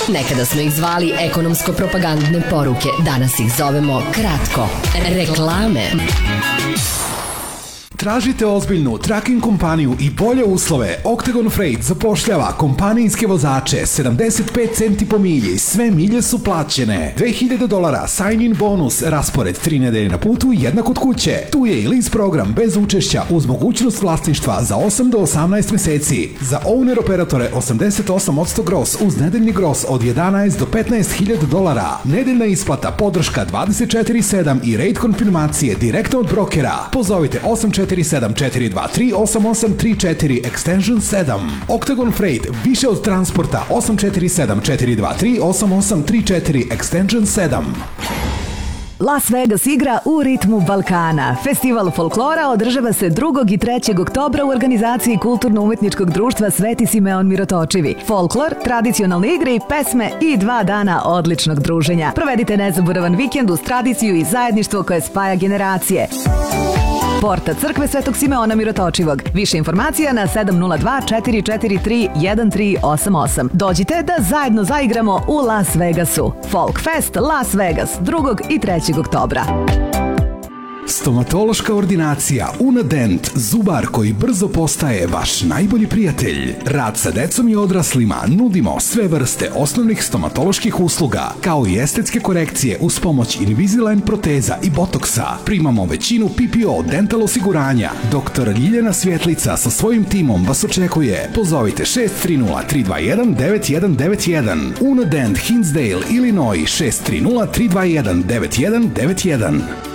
Nekada smo ih zvali ekonomsko-propagandne poruke, danas ih zovemo kratko. Reklame. Tražite ozbiljnu tracking kompaniju i bolje uslove? Octagon Freight zapošljava kompanijske vozače, 75 centi po milji, sve milje su plaćene. $2000 sign-in bonus, raspored 3 nedelje na putu, jednak od kuće. Tu je i lease program bez učešća uz mogućnost vlasništva za 8 do 18 meseci. Za owner operatore 88% gross uz nedeljni gross od 11 do $15,000. Nedeljna isplata, podrška 24/7 i rate konfirmacije direktno od brokera. Pozovite 847-423-8834 extension 7. Octagon Freight, više od transporta, 847-423-8834 extension 7. Las Vegas igra u ritmu Balkana. Festival folklora održava se 2. i 3. oktobra u organizaciji Kulturno-umetničkog društva Sveti Simeon Mirotočivi. Folklor, tradicionalne igre i pesme i 2 dana odličnog druženja. Provedite nezaboravan vikend uz tradiciju i zajedništvo koje spaja generacije. Porta Crkve Svetog Simeona Mirotočivog. Više informacija na 702-443-1388. Dođite da zajedno zaigramo u Las Vegasu. Folk Fest Las Vegas 2. i 3. oktobra. Stomatološka ordinacija Unadent, zubar koji brzo postaje vaš najbolji prijatelj. Rad sa decom i odraslima, nudimo sve vrste osnovnih stomatoloških usluga, kao i estetske korekcije uz pomoć Invisalign proteza i botoksa. Primamo većinu PPO dental osiguranja. Dr. Ljiljana Svjetlica sa svojim timom vas očekuje. Pozovite 630-321-9191. Unadent, Hinsdale, Illinois, 630-321-9191.